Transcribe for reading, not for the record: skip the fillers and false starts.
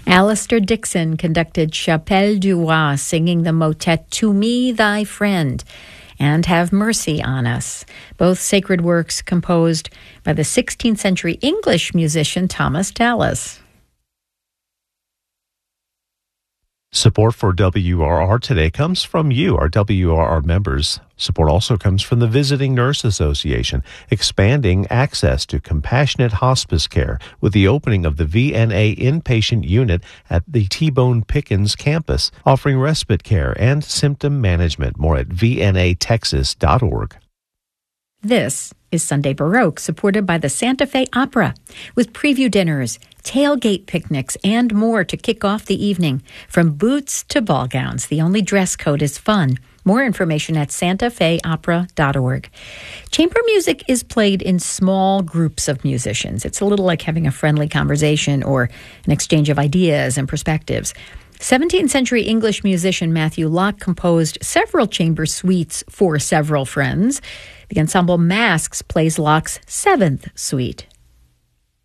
Alistair Dixon conducted Chapelle du Roi, singing the motet To Me, Thy Friend, and Have Mercy on Us, both sacred works composed by the 16th century English musician Thomas Tallis. Support for WRR today comes from you, our WRR members. Support also comes from the Visiting Nurse Association, expanding access to compassionate hospice care with the opening of the VNA inpatient unit at the T-Bone Pickens campus, offering respite care and symptom management. More at vnatexas.org. This is Sunday Baroque, supported by the Santa Fe Opera, with preview dinners, tailgate picnics, and more to kick off the evening. From boots to ball gowns, the only dress code is fun. More information at santafeopera.org. Chamber music is played in small groups of musicians. It's a little like having a friendly conversation or an exchange of ideas and perspectives. 17th century English musician Matthew Locke composed several chamber suites for several friends. The ensemble Masks plays Locke's 7th suite.